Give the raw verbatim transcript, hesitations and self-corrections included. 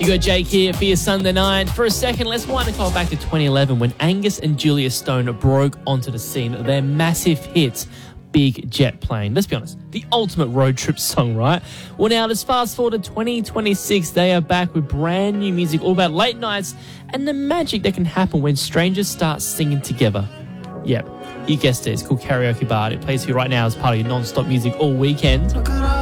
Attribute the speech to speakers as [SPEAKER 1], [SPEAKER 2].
[SPEAKER 1] You got Jake here for your Sunday night. For a second, let's wind the clock back to twenty eleven when Angus and Julia Stone broke onto the scene. Their massive hit, Big Jet Plane. Let's be honest, the ultimate road trip song, right? Well, now let's fast forward to twenty twenty-six. They are back with brand new music all about late nights and the magic that can happen when strangers start singing together. Yep, you guessed it. It's called Karaoke Bar. It plays for you right now as part of your non-stop music all weekend.